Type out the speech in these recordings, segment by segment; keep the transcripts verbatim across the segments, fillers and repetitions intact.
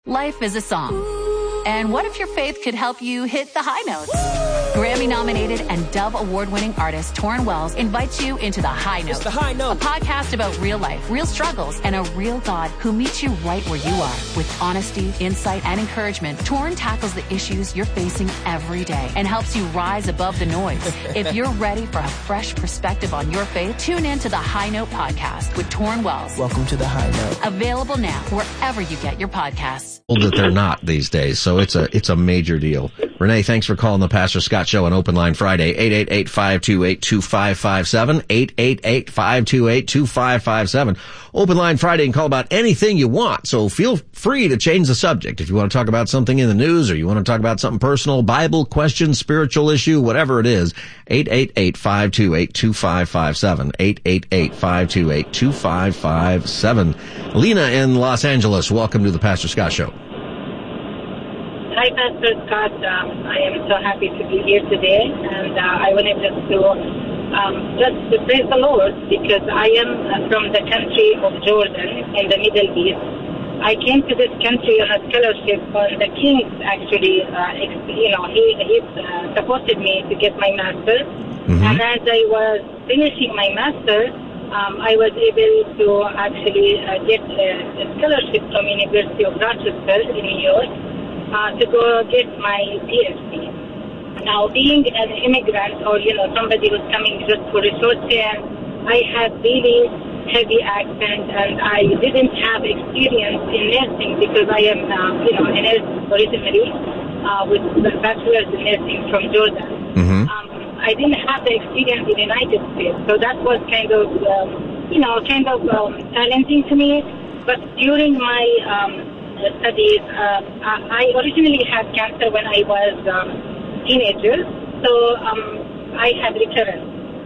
Life is a song. And what if your faith could help you hit the high notes? Grammy-nominated and Dove Award-winning artist Torrin Wells invites you into The High Note. It's The High Note. A podcast about real life, real struggles, and a real God who meets you right where you are. With honesty, insight, and encouragement, Torrin tackles the issues you're facing every day and helps you rise above the noise. If you're ready for a fresh perspective on your faith, tune in to The High Note podcast with Torrin Wells. Welcome to The High Note. Available now wherever you get your podcasts. That they're not these days, so it's a it's a major deal. Renee, thanks for calling the Pastor Scott Show on Open Line Friday. eight eight eight, five two eight, two five five seven, eight eight eight, five two eight, two five five seven. Open Line Friday, and call about anything you want, so feel free to change the subject. If you want to talk about something in the news, or you want to talk about something personal, Bible question, spiritual issue, whatever it is, eight eight eight, five two eight, two five five seven, eight eight eight, five two eight, two five five seven. Lena in Los Angeles, welcome to the Pastor Scott Show. Hi, Pastor Scott. Um, I am so happy to be here today, and uh, I wanted just to um, just to praise the Lord, because I am from the country of Jordan in the Middle East. I came to this country on a scholarship, and the king actually, uh, you know, he he uh, supported me to get my master's. Mm-hmm. And as I was finishing my master's, um, I was able to actually uh, get a, a scholarship from University of Rochester in New York. Uh, to go get my PhD. Now, being an immigrant, or, you know, somebody who's coming just for a short time, I had really heavy accent, and I didn't have experience in nursing, because I am, uh, you know, a nurse originally, uh, with a bachelor's in nursing from Jordan. Mm-hmm. Um, I didn't have the experience in the United States, so that was kind of, um, you know, kind of um, challenging to me. But during my um, studies. Uh, I originally had cancer when I was um, teenager, so um, I had recurrence.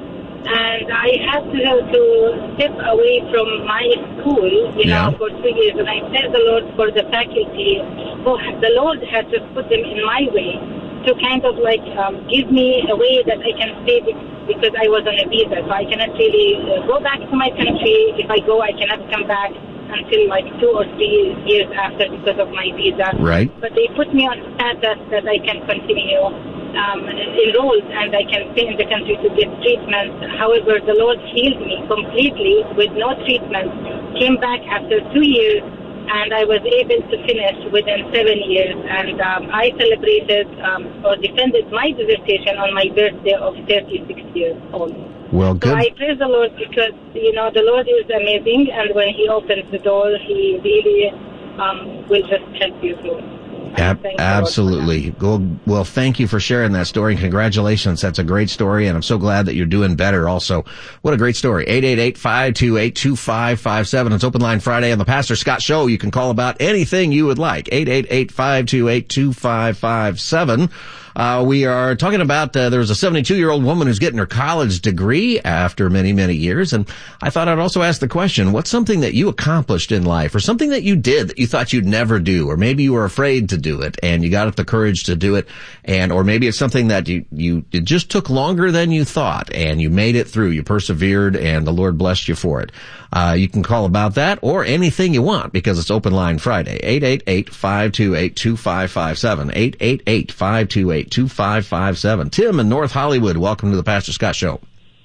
And I had to, to step away from my school, you yeah. know, for two years. And I thank the Lord for the faculty who the Lord had just put them in my way to kind of like um, give me a way that I can stay, because I was on a visa. So I cannot really uh, go back to my country. If I go, I cannot come back until like two or three years after, because of my visa. Right. But they put me on status that I can continue um, enrolled, and I can stay in the country to get treatment. However, the Lord healed me completely with no treatment. Came back after two years, and I was able to finish within seven years. And um, I celebrated um, or defended my dissertation on my birthday of thirty-six years old. Well, good. So I praise the Lord, because, you know, the Lord is amazing, and when He opens the door, He really um, will just help you through. Ab- absolutely. Well, well, thank you for sharing that story, and congratulations. That's a great story, and I'm so glad that you're doing better also. What a great story. eight eight eight, five two eight, two five five seven. It's Open Line Friday on the Pastor Scott Show. You can call about anything you would like. eight eight eight, five two eight, two five five seven. Uh, we are talking about, uh, there's a seventy-two-year-old woman who's getting her college degree after many, many years. And I thought I'd also ask the question, what's something that you accomplished in life, or something that you did that you thought you'd never do, or maybe you were afraid to do it and you got up the courage to do it, and, or maybe it's something that you, you, it just took longer than you thought and you made it through, you persevered, and the Lord blessed you for it. Uh, you can call about that or anything you want, because it's Open Line Friday. eight eight eight, five two eight, two five five seven. eight eight eight, five two eight, two five five seven. Tim in North Hollywood, welcome to the Pastor Scott Show.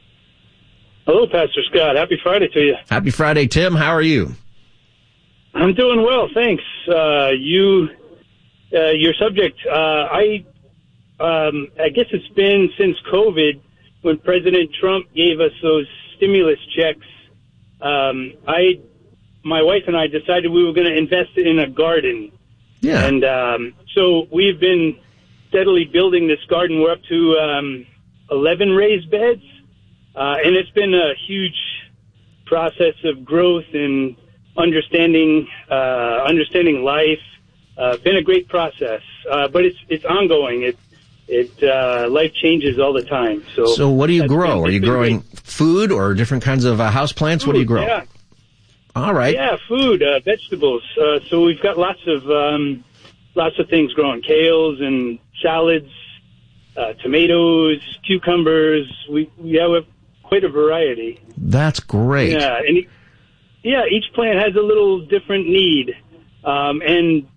Hello, Pastor Scott. Happy Friday to you. Happy Friday, Tim. How are you? I'm doing well, thanks. Uh, you, uh, your subject, uh, I, um, I guess it's been since COVID, when President Trump gave us those stimulus checks. Um, I, my wife and I decided we were going to invest in a garden. Yeah. And, um, so we've been steadily building this garden. We're up to, um, eleven raised beds. Uh, and it's been a huge process of growth and understanding, uh, understanding life. Uh, been a great process. Uh, but it's, it's ongoing. It, it, uh, life changes all the time. So, so what do you grow? Been, Are you growing great. food or different kinds of uh, house plants? Food, what do you grow? Yeah. All right. Yeah, food, uh, vegetables. Uh, so we've got lots of, um, lots of things growing. Kales and salads, uh, tomatoes, cucumbers. We, we have quite a variety. That's great. Yeah. And it, yeah, each plant has a little different need. Um, and